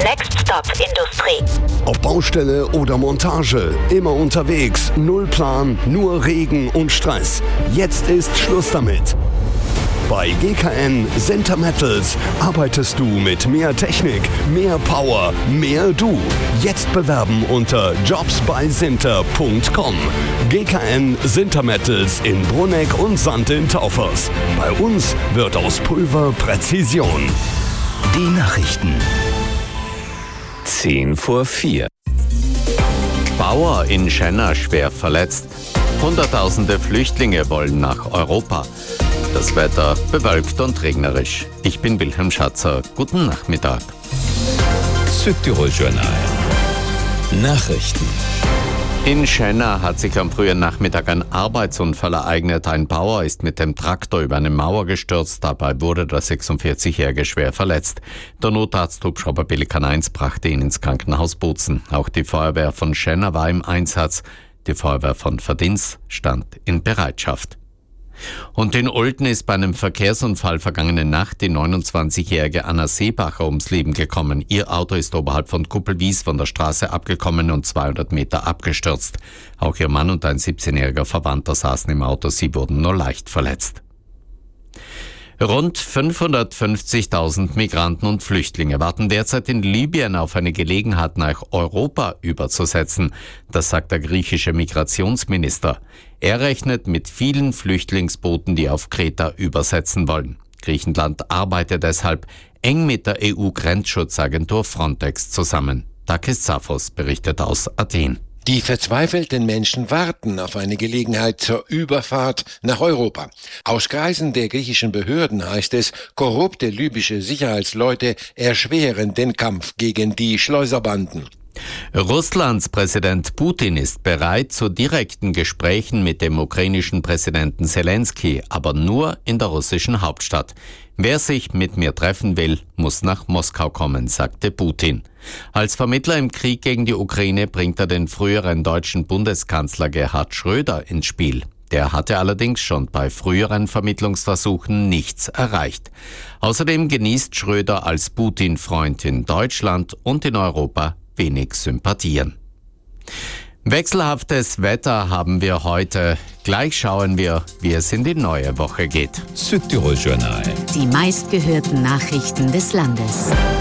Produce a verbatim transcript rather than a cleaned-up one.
Next Stop Industrie. Ob Baustelle oder Montage, immer unterwegs, null Plan, nur Regen und Stress. Jetzt ist Schluss damit. Bei G K N Sinter Metals arbeitest du mit mehr Technik, mehr Power, mehr du. Jetzt bewerben unter jobs bei sinter punkt com. G K N Sinter Metals in Brunegg und Sand in Taufers. Bei uns wird aus Pulver Präzision. Die Nachrichten. Zehn vor vier. Bauer in Schenna schwer verletzt. Hunderttausende Flüchtlinge wollen nach Europa. Das Wetter bewölkt und regnerisch. Ich bin Wilhelm Schatzer. Guten Nachmittag. Südtirol Journal. Nachrichten. In Schenna hat sich am frühen Nachmittag ein Arbeitsunfall ereignet. Ein Bauer ist mit dem Traktor über eine Mauer gestürzt. Dabei wurde der sechsundvierzigjährige schwer verletzt. Der Notarzt-Hubschrauber Pelikan eins brachte ihn ins Krankenhaus Bozen. Auch die Feuerwehr von Schenna war im Einsatz. Die Feuerwehr von Verdins stand in Bereitschaft. Und in Olten ist bei einem Verkehrsunfall vergangene Nacht die neunundzwanzigjährige Anna Seebacher ums Leben gekommen. Ihr Auto ist oberhalb von Kuppelwies von der Straße abgekommen und zweihundert Meter abgestürzt. Auch ihr Mann und ein siebzehnjähriger Verwandter saßen im Auto, sie wurden nur leicht verletzt. Rund fünfhundertfünfzigtausend Migranten und Flüchtlinge warten derzeit in Libyen auf eine Gelegenheit, nach Europa überzusetzen. Das sagt der griechische Migrationsminister. Er rechnet mit vielen Flüchtlingsbooten, die auf Kreta übersetzen wollen. Griechenland arbeitet deshalb eng mit der E U-Grenzschutzagentur Frontex zusammen. Takis Zaphos berichtet aus Athen. Die verzweifelten Menschen warten auf eine Gelegenheit zur Überfahrt nach Europa. Aus Kreisen der griechischen Behörden heißt es, korrupte libysche Sicherheitsleute erschweren den Kampf gegen die Schleuserbanden. Russlands Präsident Putin ist bereit zu direkten Gesprächen mit dem ukrainischen Präsidenten Zelensky, aber nur in der russischen Hauptstadt. Wer sich mit mir treffen will, muss nach Moskau kommen, sagte Putin. Als Vermittler im Krieg gegen die Ukraine bringt er den früheren deutschen Bundeskanzler Gerhard Schröder ins Spiel. Der hatte allerdings schon bei früheren Vermittlungsversuchen nichts erreicht. Außerdem genießt Schröder als Putin-Freund in Deutschland und in Europa wenig Sympathien. Wechselhaftes Wetter haben wir heute. Gleich schauen wir, wie es in die neue Woche geht. Südtirol Journal. Die meistgehörten Nachrichten des Landes.